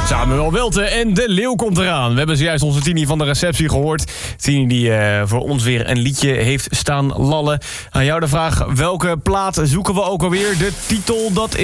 Samuel Welte en De Leeuw komt eraan. We hebben zojuist onze Tini van de receptie gehoord. Tini die voor ons weer een liedje heeft staan lallen. Aan jou de vraag, welke plaat zoeken we ook alweer? De titel, dat